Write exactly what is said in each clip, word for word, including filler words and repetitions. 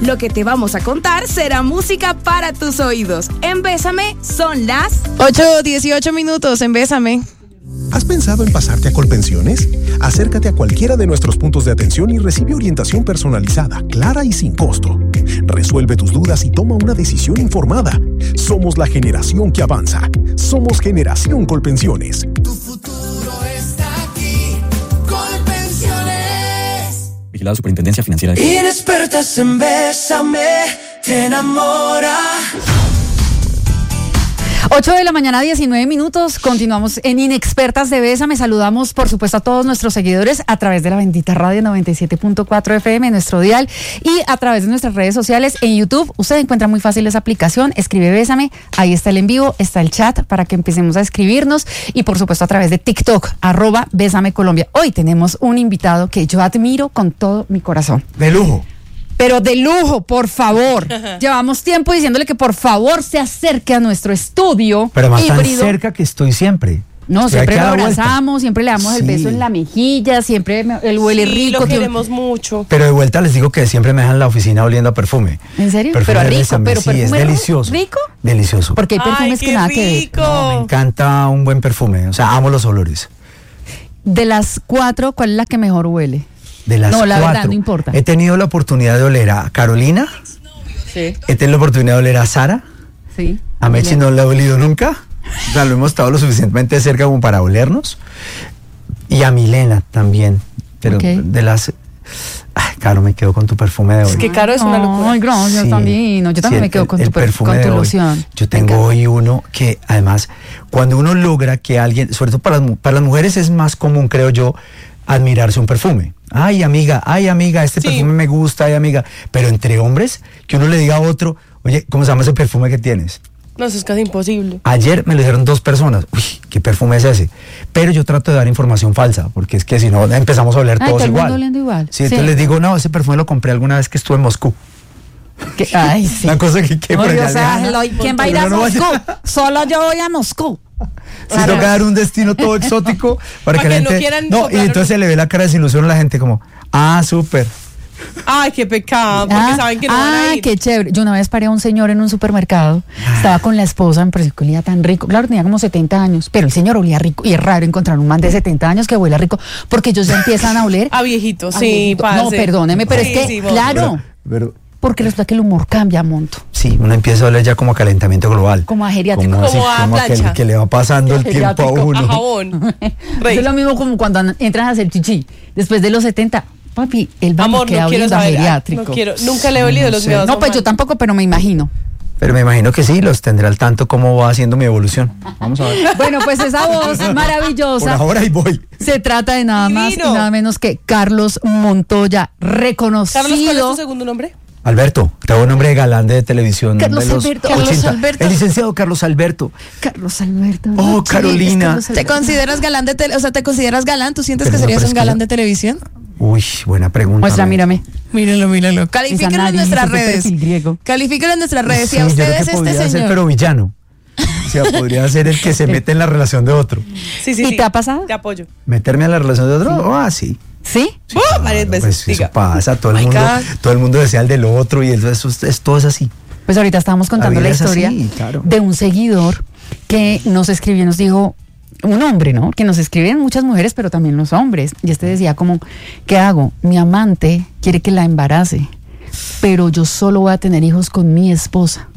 Lo que te vamos a contar será música para tus oídos. En Bésame son las ocho dieciocho minutos en Bésame. ¿Has pensado en pasarte a Colpensiones? Acércate a cualquiera de nuestros puntos de atención y recibe orientación personalizada, clara y sin costo. Resuelve tus dudas y toma una decisión informada. Somos la generación que avanza. Somos Generación Colpensiones. Tu futuro está aquí. Colpensiones. Vigilado Superintendencia Financiera de... Inexpertas en Bésame, te enamora. ocho de la mañana, diecinueve minutos. Continuamos en Inexpertas de Bésame. Saludamos, por supuesto, a todos nuestros seguidores a través de la bendita radio noventa y siete punto cuatro F M, nuestro dial, y a través de nuestras redes sociales. En YouTube, usted encuentra muy fácil esa aplicación, escribe Bésame, ahí está el en vivo, está el chat para que empecemos a escribirnos, y por supuesto a través de TikTok, arroba Bésame Colombia. Hoy tenemos un invitado que yo admiro con todo mi corazón. De lujo. Pero de lujo, por favor. Llevamos tiempo diciéndole que por favor se acerque a nuestro estudio. Pero más tan híbrido. cerca que estoy siempre. No, Estoy siempre aquí lo a la vuelta. abrazamos, siempre le damos Sí. el beso en la mejilla, siempre me- el huele Sí, rico. lo que- queremos mucho. Pero de vuelta les digo que siempre me dejan la oficina oliendo a perfume. ¿En serio? Perfume Pero de rico, Bésame, pero sí, es perfume delicioso. rico. Delicioso. Porque hay perfumes Ay, que qué nada que ver. rico. No, me encanta un buen perfume. O sea, amo los olores. De las cuatro, ¿cuál es la que mejor huele? De las No, la cuatro. verdad, no importa. He tenido la oportunidad de oler a Carolina. Sí. He tenido la oportunidad de oler a Sara. Sí. A Mechi no la he olido nunca. O sea, lo hemos estado lo suficientemente cerca como para olernos. Y a Milena también. Pero Ok. de las... Ay, Caro, me quedo con tu perfume de hoy. Es que Caro es una locura. Ay, gracias, Sí. tan divino. Yo también Sí, me quedo el- con el tu, per- perfume con de tu hoy. loción. Yo Me tengo encanta. hoy uno que además, cuando uno logra que alguien, sobre todo para las, mu- para las mujeres es más común, creo yo, admirarse un perfume. Ay, amiga, ay, amiga, este Sí. perfume me gusta, ay, amiga. Pero entre hombres, que uno le diga a otro, oye, ¿cómo se llama ese perfume que tienes? No, eso es casi imposible. Ayer me lo dijeron dos personas. Uy, ¿qué perfume es ese? Pero yo trato de dar información falsa, porque es que si no empezamos a oler Ay, todos todo el mundo igual. oliendo igual. Sí, entonces Sí. les digo, no, ese perfume lo compré alguna vez que estuve en Moscú. Que- Ay, sí. Una cosa que, que por Ay, allá o sea, lejana. lo- ¿quién va a ir a Pero no vaya- Moscú? Solo yo voy a Moscú. Si toca dar un destino todo exótico para, Para que la que no gente... quieran No, y comprar entonces un- se le ve la cara de desilusión a la gente como, ah, súper. Ay, qué pecado, porque Ah, saben que no ah, van a ir. qué chévere. Yo una vez paré a un señor en un supermercado, estaba con la esposa, me pareció que olía tan rico. Claro, tenía como setenta años, pero el señor olía rico. Y es raro encontrar un man de setenta años que huela rico, porque ellos ya empiezan a oler. A viejito, a sí, viejito. parce. No, perdóneme, pero Sí, es que, sí, vos. claro, Pero, porque resulta que el humor cambia, monto. sí, uno empieza a oler ya como a calentamiento global. Como a geriátrico. Como, así, Como a como a que, plancha. que le va pasando el tiempo a Geriátrico. uno. A jabón. Rey. Es lo mismo como cuando an- entras a hacer chichi. Después de los setenta, papi, el baño Amor, queda no quiero oliendo a saber. Ay, geriátrico. No quiero, nunca le he olido los sé. miedos. No, pues yo tampoco, pero me imagino. Pero me imagino que sí, los tendré al tanto cómo va haciendo mi evolución. Vamos a ver. Bueno, pues esa voz Por maravillosa. ahora ahí voy. Se trata de nada más y Divino. nada menos que Carlos Montoya, reconocido. Carlos, ¿cuál es tu segundo nombre? Alberto, tengo un nombre de galán de televisión. Carlos de los Alberto. ochenta. Carlos Alberto. El licenciado Carlos Alberto. Carlos Alberto. Oh, Sí, Carolina. es Carlos ¿Te Alberto. consideras galán de tele, o sea, te consideras galán? ¿Tú sientes Pero que no, serías pero un es que galán no- de televisión? Uy, buena pregunta. Muestra, ¿no? mírame. Míralo, míralo. Esa Califíquenlo en nariz, nuestras ese redes. perfil griego. Califíquenlo en nuestras redes. Si Sí, a yo creo ustedes que este podría ser, señor. pero villano. O sea, podría ser el que se mete en la relación de otro. Sí, sí, ¿Y sí. te ha pasado? Te apoyo. ¿Meterme en la relación de otro? Ah, sí. ¿Sí? ¡Oh! Varias Claro, veces. pues Diga. eso pasa, todo el My mundo, God. todo el mundo desea el del otro y eso, eso, es- todo es así. Pues ahorita estábamos contando La la, vida es historia así, claro. de un seguidor que nos escribió, nos dijo, un hombre, ¿no? Que nos escriben muchas mujeres, pero también los hombres. Y este decía como, ¿qué hago? Mi amante quiere que la embarace, pero yo solo voy a tener hijos con mi esposa.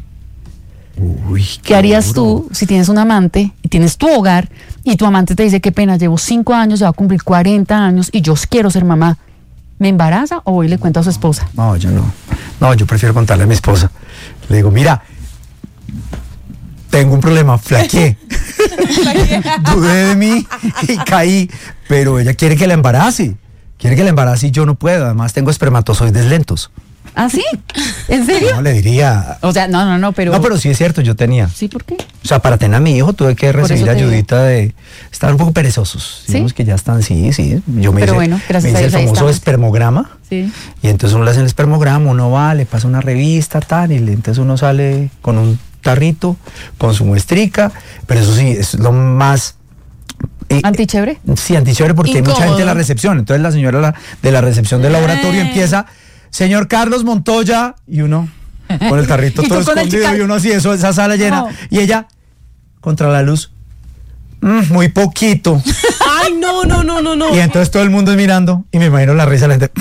Uy, ¿Qué harías duro. tú si tienes un amante y tienes tu hogar y tu amante te dice, qué pena, llevo cinco años, ya va a cumplir cuarenta años y yo quiero ser mamá? ¿Me embaraza o voy y le cuento a su esposa? No, yo no. No, yo prefiero contarle a mi esposa. Le digo, mira, tengo un problema, flaqueé. Dudé de mí y caí, pero ella quiere que la embarace. Quiere que la embarace y yo no puedo. Además tengo espermatozoides lentos. ¿Ah, sí? ¿En serio? No le diría. O sea, no, no, no, pero... No, pero sí es cierto, yo tenía. ¿Sí? ¿Por qué? O sea, para tener a mi hijo tuve que Por eso recibir te digo. ayudita de... Estaban un poco perezosos. ¿Sí? Digamos que ya están, sí, sí. Yo me Pero hice, bueno, gracias me a hice Dios el ahí famoso estamos. espermograma. Sí. Y entonces uno le hace el espermograma, uno va, le pasa una revista, tal, y le- entonces uno sale con un tarrito, con su muestrica, pero eso sí, es lo más... eh, ¿Antichévere? Sí, antichévere porque hay mucha Incómodo. gente en la recepción. Entonces la señora la- de la recepción del laboratorio Eh. empieza, señor Carlos Montoya, y uno con el tarrito Y tú todo con el escondido, chica- y uno así, eso, esa sala llena, No. y ella contra la luz, "Mm, muy poquito". Ay, no, no, no, no, no. Y entonces todo el mundo mirando, y me imagino la risa de la gente,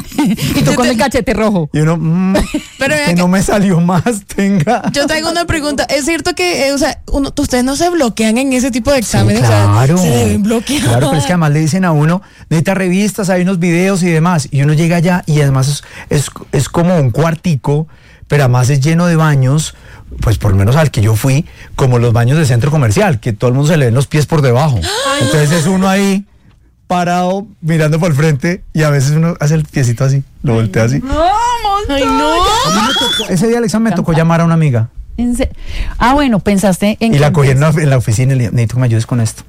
Y tú con el cachete rojo. y uno, "Mm, Pero que vea no me salió más, tenga". Yo traigo una pregunta. ¿Es cierto que, eh, o sea, uno- ustedes no se bloquean en ese tipo de Sí, exámenes? claro. O sea, se deben bloquear. Claro, pero es que además le dicen a uno, necesita revistas, hay unos videos y demás. Y uno llega allá y además es, es, es como un cuartico, pero además es lleno de baños, pues por lo menos al que yo fui, como los baños de centro comercial, que todo el mundo se le ven los pies por debajo. Entonces es uno ahí parado mirando por el frente y a veces uno hace el piecito así, lo voltea así. Ay, no. Ese día, Alexa, me tocó llamar a una amiga En se- Ah, bueno, pensaste en... y la que- cogí en la, en la oficina y le dije, necesito que me ayudes con esto.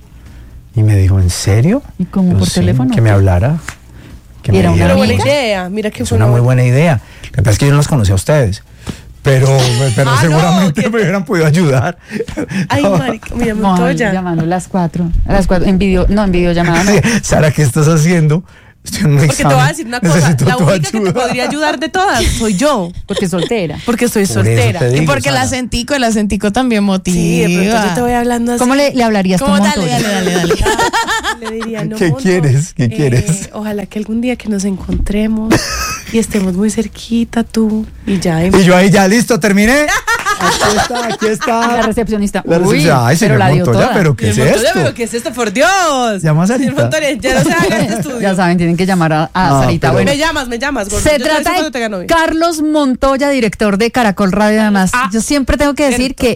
Y me dijo, ¿en serio? ¿Y cómo, Yo, por "Sí, teléfono? que me hablara. Que ¿Y me era una dijera". Pero buena amiga? idea. Mira que Es fue una muy buena idea. Lo que pasa es que yo no las conocí a ustedes. Pero, pero Ah, no, seguramente que- me hubieran podido ayudar. Ay, No. marica, mira, No, Montoya. llamando a las cuatro. A las cuatro. En video, no, en videollamada. No. Sara, ¿qué estás haciendo? Estoy en un Porque te voy a examen. decir una cosa. Necesito La tu única que te ayuda. podría ayudar de todas soy yo. Porque soltera. Porque estoy Por eso soltera. te Y digo, porque el Sara. acentico, el acentico también motiva. Sí, de pronto yo te voy hablando así. ¿Cómo le, le hablarías tú a ¿Cómo? Dale, Montoya? dale, dale, dale. Le diría, no, ¿Qué Monto, quieres? ¿Qué eh, quieres? Ojalá que algún día que nos encontremos y estemos muy cerquita tú y ya. Y yo ahí ya, listo, terminé. Aquí está, aquí La está. recepcionista. La Uy, recepción. Ay, pero señor la dio Montoya, toda. pero ¿qué es Montoya, esto? pero ¿qué es esto? Por Dios. Llama a Sarita. Señor Montoya, ya no se haga este estudio. Ya saben, tienen que llamar a, a No, Sarita. pero- Bueno, Me llamas, me llamas, gordo. se Yo te aviso trata cuando tenga de novio. Carlos Montoya, director de Caracol Radio. Además, Ah, yo siempre tengo que decir cierto. que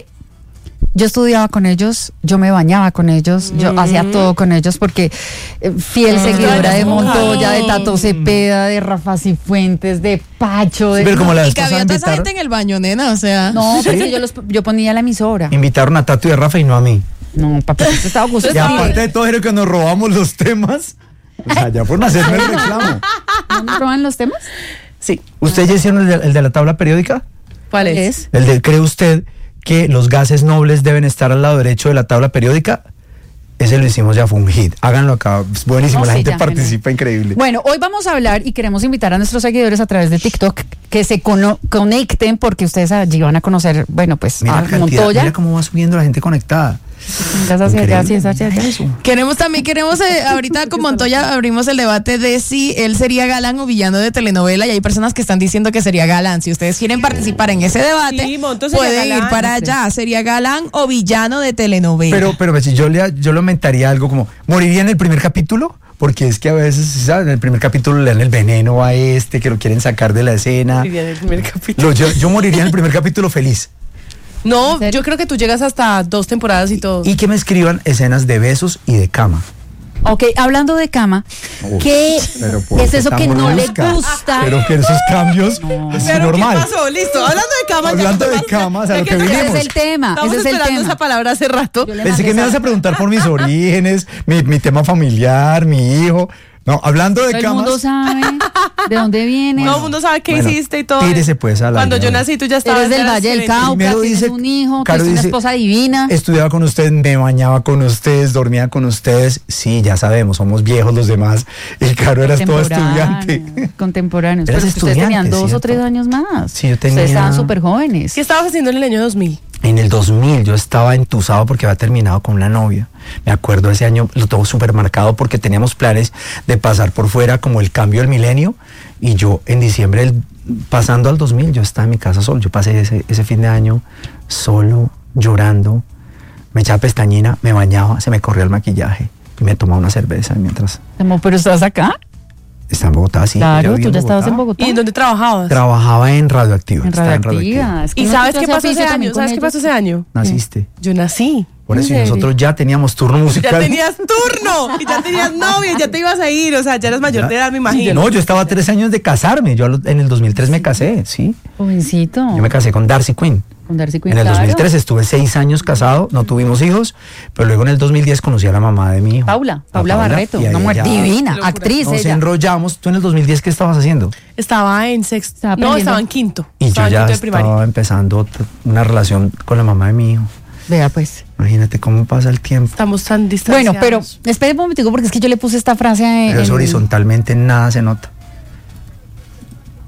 yo estudiaba con ellos, yo me bañaba con ellos, yo Mm. hacía todo con ellos porque eh, fiel seguidora de Todas las Montoya, de mujeres. Tato Cepeda, de Rafa Cifuentes, de Pacho. De... Pero como la Y vez que había pasada toda esa invitaron, gente en el baño, nena, o sea. No, pero es que yo, los, yo ponía la emisora. invitaron a Tato y a Rafa y no a mí. No, papi, usted estaba ocupado. Y aparte de todo, era que nos robamos los temas. O sea, ya por no hacerme el reclamo. ¿No nos roban los temas? Sí. ¿Usted ya hicieron el de, el de la tabla periódica? ¿Cuál es? Es. El de, ¿cree usted que los gases nobles deben estar al lado derecho de la tabla periódica? Ese lo hicimos, ya fue un hit. Háganlo acá, es buenísimo, No, la sí, gente ya, participa, increíble. Bueno, hoy vamos a hablar y queremos invitar a nuestros seguidores a través de TikTok que se cono- conecten porque ustedes allí van a conocer, bueno, pues Mira a la cantidad, Montoya. mira cómo va subiendo la gente conectada. Gracias hacia allá, sí, Increíble. es hacia allá. Mira eso. Queremos también, queremos, eh, ahorita con Montoya abrimos el debate de si él sería galán o villano de telenovela y hay personas que están diciendo que sería galán. Si ustedes quieren participar en ese debate, Sí, Monto sería pueden ir galán. para allá. ¿Sería galán o villano de telenovela? Pero, pero Betsy, yo le, yo le aumentaría algo como, ¿moriría en el primer capítulo? Porque es que a veces, ¿sabes? En el primer capítulo le dan el veneno a este, que lo quieren sacar de la escena. Vivía en el primer capítulo. Lo- yo, yo moriría en el primer capítulo feliz. No, ¿En serio? yo creo que tú llegas hasta dos temporadas y todo. Y que me escriban escenas de besos y de cama. Ok, hablando de cama, Uf, ¿qué pero ¿por es qué eso tan que no le brusca? gusta? Pero que esos cambios es Pero normal. ¿qué pasó? Listo. Hablando de cama. ya Hablando no de te vas- cama, o sea, ya lo que te- Ese vinimos. es el tema, Estamos ese es el esperando tema. esa palabra hace rato. Yo le Pensé que me ibas a preguntar por mis orígenes, mi, mi tema familiar, mi hijo. No, hablando de Todo el mundo camas. sabe de dónde viene. Todo el mundo sabe qué bueno, hiciste y todo. tírese, pues, a la Cuando yo llave. nací, tú ya estabas. Eres del ya eras Valle del gerente. Cauca, Primero tienes dice- un hijo, Caro tienes una dice, esposa divina. Estudiaba con ustedes, me bañaba con ustedes, dormía con ustedes. Sí, ya sabemos, somos viejos los demás. Y Caro eras todo estudiante. Contemporáneos. Eras Pero ustedes tenían estudiante, dos o ¿cierto? tres años más. Sí, yo tenía- Ustedes estaban súper jóvenes. ¿Qué estabas haciendo en el año dos mil? En el dos mil yo estaba entusado porque había terminado con una novia. Me acuerdo ese año, lo tengo súper marcado porque teníamos planes de pasar por fuera como el cambio del milenio. Y yo en diciembre, del- pasando al dos mil, yo estaba en mi casa solo. Yo pasé ese, ese fin de año solo, llorando. Me echaba pestañina, me bañaba, se me corría el maquillaje. Y me tomaba una cerveza mientras Como, pero estás acá. estaba en Bogotá. Sí, Claro, viví tú ya estabas en Bogotá. ¿Y en dónde trabajabas? Trabajaba en Radioactiva. En estaba Radioactiva. Es que ¿Y uno sabes que qué hace pasó ese oficio año? también con ¿Sabes qué ellos. pasó ese año? Naciste. Yo nací. Por ¿En eso y serio? nosotros ya teníamos turno musical. Ya tenías turno y ya tenías novia, ya te ibas a ir, o sea, ya eras mayor de edad, me imagino. No, yo estaba a tres años de casarme. Yo a lo- en el dos mil tres me casé, sí. Jovencito. Yo me casé con Darcy Quinn. Con Darcy Quinn, En el claro. dos mil tres estuve seis años casado, no tuvimos hijos, pero luego en el dos mil diez conocí a la mamá de mi hijo. Paula, A Paula Barreto, y ahí una mujer ya divina, Locura. actriz Nos ella. enrollamos. ¿Tú en el dos mil diez qué estabas haciendo? Estaba en sexto. Estaba No, aprendiendo. estaba en quinto. Y yo estaba en ya quinto de primaria. estaba empezando t- una relación con la mamá de mi hijo. Vea pues. Imagínate cómo pasa el tiempo. Estamos tan distanciados. Bueno, pero espere un momentico porque es que yo le puse esta frase en... Pero es en- horizontalmente nada se nota.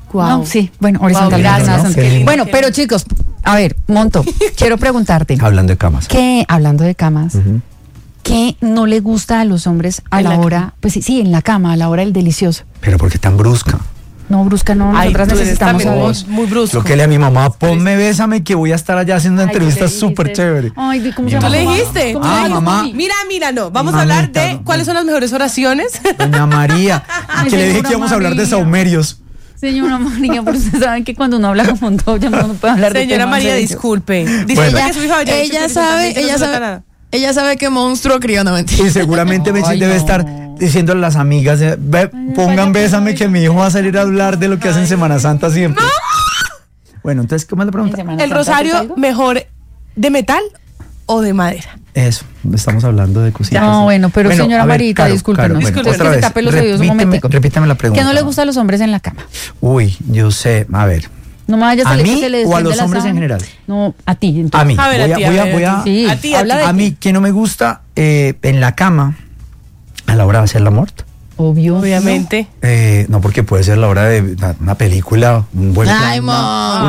Guau. No, sí, bueno, horizontal. Guau, gracias. no, Qué lindo. Bueno, pero chicos, a ver, Monto, quiero preguntarte, Hablando de camas. ¿qué, hablando de camas, Ujú. qué no le gusta a los hombres a En la la hora, pues sí, sí, en la cama, a la hora del delicioso? Pero ¿por qué tan brusca? No, brusca, no, Ay, nosotras tú eres necesitamos también saber. muy, muy brusco. Lo que le a mi mamá, ponme, bésame, que voy a estar allá haciendo una Ay, entrevista ¿qué le súper dijiste? chévere. Ay, ¿cómo Mi se llama? ¿Tú le mamá. dijiste? ¿Cómo Ah, se llama? mamá. Mira, mira, no. Vamos a Mamita, hablar de no. cuáles son las mejores oraciones. Doña María, Ay, que le dije señora que íbamos a hablar de María. saumerios. Señora María, pero ustedes saben que cuando uno habla con Montoya uno no puede hablar de Señora temas María, serios. disculpe. Disculpe Bueno. que su hija haya dicho Ella que sabe, supuestamente no ella se trata sabe, nada. ella sabe que monstruo crió, no mentira. Y seguramente Betsy Ay, debe no. estar diciendo a las amigas, eh, ve, pongan vaya, bésame ay, que mi hijo va a salir a hablar de lo que hace en Semana Santa siempre. Bueno, entonces, ¿cómo es la En pregunta? Semana ¿El Santa, ¿haces rosario algo? mejor de metal o de madera? Eso, estamos hablando de cositas. No, bueno, pero señora a ver, Marita, Caro, discúlpenos. Caro, bueno, Discúlpenos. otra Que se vez, tape los oídos un repíteme- momentico. repítame la pregunta. ¿Qué no le gusta a los hombres en la cama? Uy, yo sé, a ver. No me vayas a ¿A salir mí que se le o a desciende los la hombres en sábana. general? No, a ti. entonces. A mí, A ver, voy a a, ti, a voy a, ver, voy a a, ti. Sí, A ti, a habla ti. de a ti. mí, que no me gusta eh, en la cama, a la hora de hacer el amor. Obvio. Obviamente. Eh, no, porque puede ser la hora de una, una película, un buen Ay, plan, mon. una-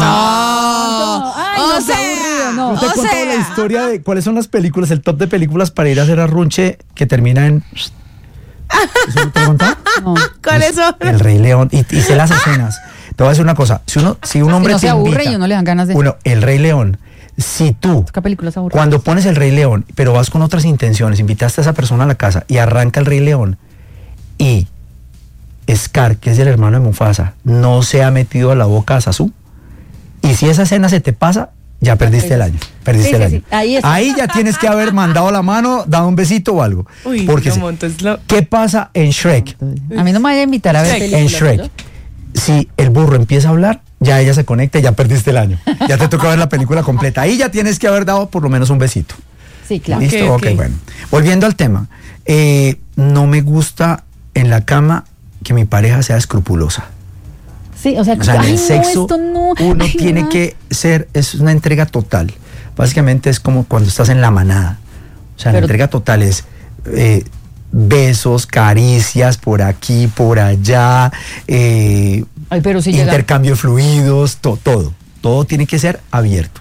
No. Ay, O no, qué sea, aburrido, no. Yo te he o contado sea. la historia de cuáles son las películas, el top de películas para ir a hacer arrunche que termina en... ¿Eso no te he contado? No. ¿Cuáles son? El Rey León. Y, y sé las escenas. Te voy a decir una cosa. Si uno, si un hombre no se te aburre invita- y uno le dan ganas de- Uno, El Rey León. Si tú, ¿Qué películas aburridas? cuando pones El Rey León, pero vas con otras intenciones, invitaste a esa persona a la casa y arranca El Rey León y Scar, que es el hermano de Mufasa, no se ha metido a la boca a Sasu, y si esa escena se te pasa, ya perdiste el año. Perdiste Sí, el sí, año. sí. Ahí está. ya tienes que haber mandado la mano, dado un besito o algo. Uy, Porque no, si- Monto, es lo- ¿qué pasa en Shrek? A mí no me vaya a invitar a ver Shrek. En películas. Shrek, ¿no? si el burro empieza a hablar, ya ella se conecta y ya perdiste el año. Ya te toca ver la película completa. Ahí ya tienes que haber dado por lo menos un besito. Sí, claro. ¿Listo? Ok, Ok, ok. bueno. Volviendo al tema. eh, no me gusta en la cama que mi pareja sea escrupulosa. Sí, o sea, O sea, en ay, el no, sexo esto no. uno Ay, tiene no. que ser, es una entrega total. Básicamente es como cuando estás en la manada. O sea, la Pero- entrega total es eh, besos, caricias por aquí, por allá, eh, Ay, pero si llega. intercambio de fluidos, to- todo. Todo tiene que ser abierto.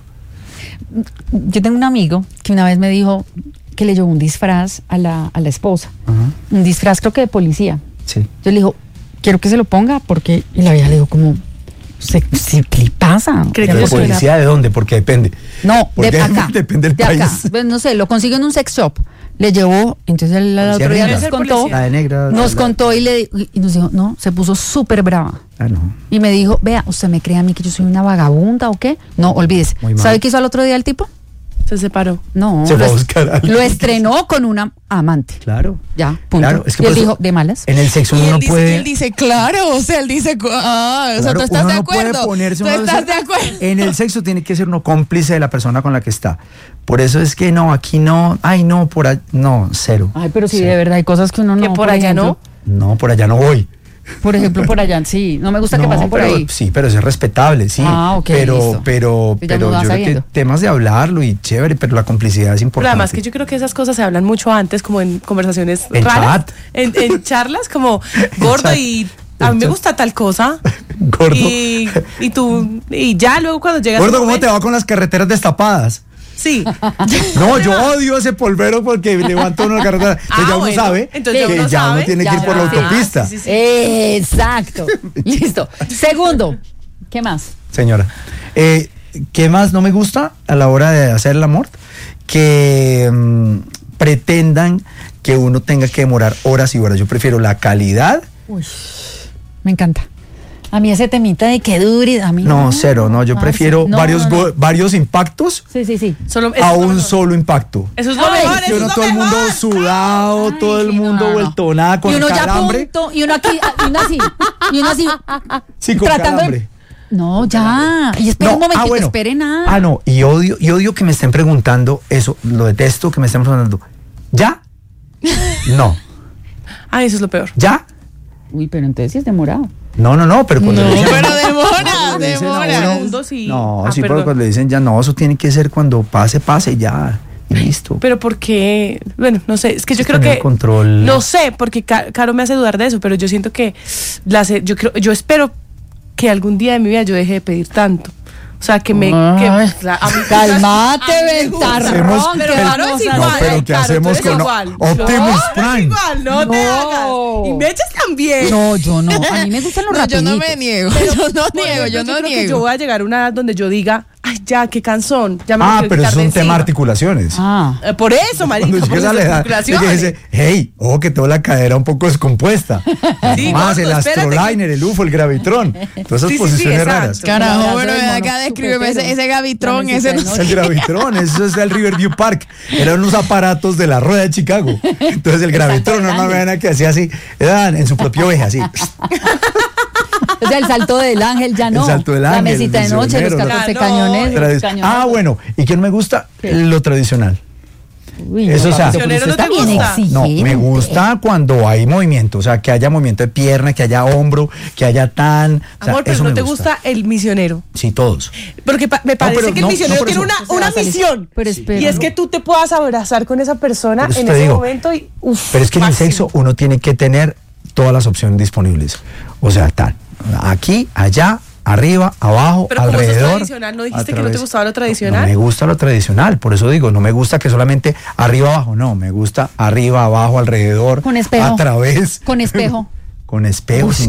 Yo tengo un amigo que una vez me dijo que le llevó un disfraz a la, a la esposa. Ajá. Un disfraz, creo que de policía. Sí. Yo le digo, quiero que se lo ponga porque. Y la vieja le digo, como, ¿se, se- ¿qué le pasa? Creo ¿La que eso era- policía de dónde? Porque depende. No, Porque de acá. depende del de acá. país. Pues, no sé, lo consigo en un sex shop. Le llevó, entonces el, el Policía otro día negra. nos contó. La de negra. Nos la- contó y le y nos dijo, no, se puso súper brava. Ah, no. Y me dijo, vea, ¿usted me cree a mí que yo soy una vagabunda o qué? No, olvídese. Muy mal. ¿Sabe qué hizo al otro día el tipo? Se separó. No. Se fue lo a es- buscar a alguien. Lo estrenó con una amante. Claro. Ya, punto. Claro, es que y él por eso- dijo, ¿de malas? En el sexo Y uno él no dice, puede. él dice, claro, o sea, él dice, cu- ah, o sea, Claro, tú estás uno de no puede acuerdo. ponerse Tú uno estás de ser- acuerdo. En el sexo tiene que ser uno cómplice de la persona con la que está. Por eso es que no, aquí no, ay no, por allá, no, cero. Ay, pero sí, Cero. de verdad, hay cosas que uno no. Que por allá ejemplo, No, por allá no voy. Por ejemplo, por allá, sí. No me gusta que No, pasen por pero- ahí. Sí, pero eso es respetable, sí. Ah, ok, pero, listo. pero, Pues ya pero uno va yo creo que sabiendo. temas de hablarlo y chévere, pero la complicidad es Pero importante. además que yo creo que esas cosas se hablan mucho antes, como en conversaciones En raras. chat. En, en charlas, como gordo chat. y a En mí me chat. gusta tal cosa. Gordo. Y, y tú, y ya luego cuando llegas. Gordo, a un ¿cómo te momento- va con las carreteras destapadas? Sí. No, yo odio ese polvero porque levanto uno la carretera. Entonces Ah, ya uno bueno, sabe entonces ya que uno ya uno sabe. tiene Ya que ir por la uno- sí. autopista. Ah, sí, sí, sí. Exacto. Listo. Segundo, ¿qué más? Señora, eh, ¿qué más no me gusta a la hora de hacer el amor? Que mm, pretendan que uno tenga que demorar horas y horas. Yo prefiero la calidad. Uy, me encanta. A mí ese temita de que dure, a mí No, cero, no. Yo parce. prefiero No, varios, no, no. go- varios impactos Sí, sí, sí. Solo, eso a es lo un mejor. solo impacto. Eso es lo Ay, mejor. Que Eso uno es todo lo el mundo mejor. sudado, Ay, todo el sí, no, mundo no, no. vuelto nada con y uno ya a calambre. punto, y uno aquí, y uno así, y uno así, Sí, con tratando calambre. de... No, ya. Y espera un momentito, espere nada. Ah, no, y odio, y odio que me estén preguntando eso, lo detesto que me estén preguntando. ¿Ya? No. Ah, eso es lo peor. ¿Ya? Uy, pero entonces sí es demorado. No, no, no, pero cuando No, le dicen, pero demora, cuando le dicen a demora. uno- Segundo, sí. No, Ah, sí, pero perdón. cuando le dicen ya no, eso tiene que ser cuando pase, pase ya. Y listo. Pero porque, bueno, no sé, es que yo Es creo tener que control. no sé, porque Ca- Caro me hace dudar de eso, pero yo siento que la se- yo creo, yo espero que algún día de mi vida yo deje de pedir tanto. O sea, que me... Que, Ay, la- a mí- cálmate, a mí me gusta. ventarrón. Pero qué claro, es cosa. igual. No, pero ¿qué claro, hacemos tú eres con igual. Optimus No, no Prime? es igual, no, te No. hagas. Y me echas también. No, yo no. A mí me gustan los No, yo no me rapiditos. niego. Pero, yo no por niego, ejemplo, yo no creo que niego. yo voy a llegar a una edad donde yo diga, ay, ya, qué cansón. Ya me lo Ah, quiero pero quitar es de un tema de encima. articulaciones. Ah. Eh, Por eso, marica, Cuando por llegas a esas la edad, articulaciones. que dice, hey, ojo que tengo la cadera un poco descompuesta. Sí, Más gordo, el espérate que- astroliner, el U F O, el gravitron. Todas esas Sí, sí, sí, posiciones exacto. raras. Carajo, Como el bueno, abrazo ven del acá, mono descríbeme ese, chupetero. ese gavitrón, La mesita ese de no noche. El gravitron, eso es el Riverview Park. Eran unos aparatos de la rueda de Chicago. Entonces el gravitron, no me ven que hacía así, eran en su propio eje, así. O sea, el salto del ángel ya no. El salto del La ángel, mesita de el noche, los misionero, catorce ¿no? cañones. Claro, los Tradi- cañones. Ah, bueno, ¿y qué no me gusta? ¿Qué? Lo tradicional. Uy, Eso, no, o sea, papito, pero ¿Misionero usted no te está bien gusta? No, exigente. me gusta cuando hay movimiento, o sea, que haya movimiento de pierna, que haya hombro, que haya tan... o sea, Amor, pero eso no me te gusta el misionero. Sí, todos. Porque pa- me parece pero que el no, misionero no por tiene eso. una, O sea, una salir- misión. pero espera, y es no. que tú te puedas abrazar con esa persona Por eso en te ese digo. momento y uf, Pero es que en el máximo. sexo uno tiene que tener todas las opciones disponibles. O sea, tal, aquí, allá, arriba, abajo, Pero como eso es alrededor. tradicional, ¿no dijiste a que no te través- gustaba lo tradicional? No me gusta lo tradicional, por eso digo, no me gusta que solamente arriba, abajo, no, me gusta arriba, abajo, alrededor, Con espejo. a través. Con espejo. Con espejo, Uy, sí